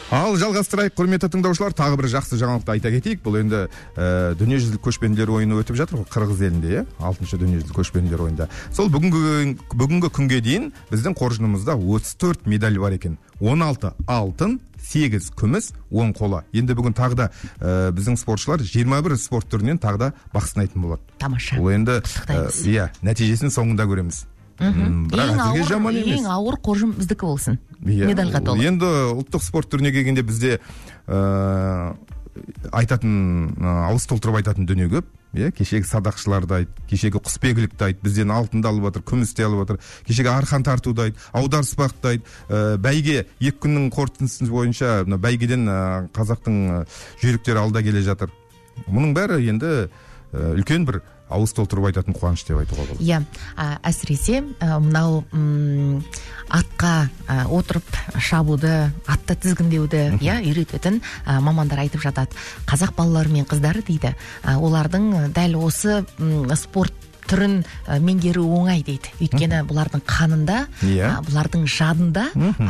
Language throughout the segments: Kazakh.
Ал жалғастырайық, құрметті тыңдаушылар, тағы бір жақсы жаңалықты айта кетейік. Бұл енді дүниежүзілік көшпенділер ойыны өтіп жатыр, Қырғыз елінде, 6-шы дүниежүзілік көшпенділер ойында. Сол бүгінгі күнге дейін біздің қоржынымызда 34 медаль бар екен. 16 алтын, 8 күміс, 10 қола. Енді бүгін тағы да біздің спортшылар 21 спорт түрінен тағы да бақ сынайтын болады. Тамаша. Ол енді нәтижесін соңында көреміз. Ең ауыр қоржын біздікі болсын. Медальға толы. Енді ұлттық спорт түріне келгенде бізде айтатын, ауыз толтырып айтатын дүние көп. Кешегі садақшыларды айт, кешегі құсбегілікті айт, бізден алтынды алып жатыр, күмісті алып жатыр, кешегі арқан тартуды айт, аударыспақты айт, бәйге 2 күннің қорытындысы бойынша бәйгеден қазақтың жүйріктері алда келе жатыр. Мұның бәрі енді үлкен бір ауыз толтырып айтатын қуаныш деп айтуға болады. Иә, әсіресе мынау атқа отырып шабуды, атты тізгіндеуді үйрететін мамандар айтып жатады. Қазақ балалары мен қыздары дейді, олардың дәл осы спорт түрін меңгеру оңай дейді. Өйткені бұлардың қанында, бұлардың жадында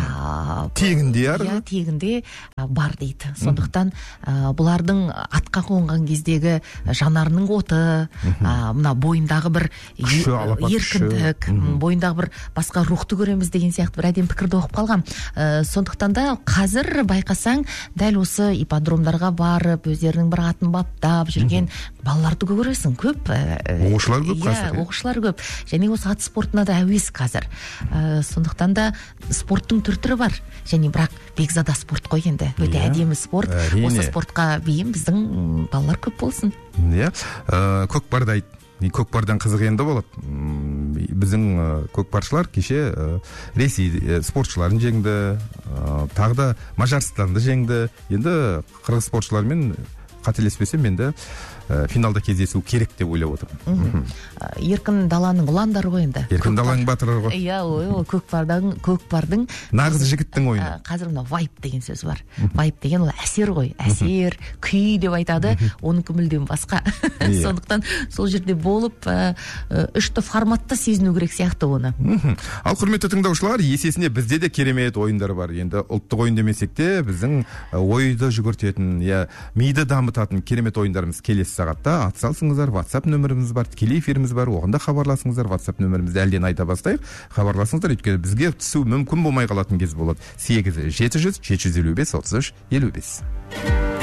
тегінде бар дейді. Сондықтан бұлардың атқа қонған кездегі жанарының оты, мына бойындағы бір еркіндік, бойындағы бір басқа рухты көреміз деген сияқты бір әдем пікірді оқып қалған. Сондықтан да қазір байқасаң, дәл осы ипподромдарға барып, өздерінің бір атын баптап жүрген балаларды көресің. Көп оқушылар көп. Оқушылар көп. Және осы ат спортына да әуес қазір. Сондықтан да спорттың түр-түрі бар. Және бірақ бекзада спорт қой енді. Өте әдемі спорт. Осы спортқа бейім біздің балалар көп болсын. Көкпарды айт. Көкпардан қызық енді болады. Біздің көкпаршылар кеше Ресей спортшыларын жеңді. Тағы да Мажарстанды жеңді. Енді қырғыз спортшылармен қателеспесем енді финалда кездесу керек деп ойлап отырмын. Еркін даланың ұландары ғой енді. Еркін даланың батыры ғой. Иә, көкпардың нағыз жігіттің ойыны. Қазір мына вайп деген сөз бар. Вайп деген ол әсер ғой. Әсер, күй деп айтады. Оныкі мүлдем басқа. Сондықтан сол жерде болып, үшті форматта сезіну керек сияқты оны. Ал құрметті тыңдаушылар, есесіне бізде де керемет ойындар бар. Енді ұлттық ойын демесек те, біздің ойды жүгіртетін, миды дамытатын керемет ойындарымыз келесі сағатта. Атсалсыңыздар, WhatsApp нөміріміз бар, тікелей эфиріміз бар, оғанда хабарласыңыздар. WhatsApp нөмірімізді әлден айта бастайық. Хабарласыңыздар, өйткені бізге түсу мүмкін болмай қалатын кез болады. 8 700 755 33 55.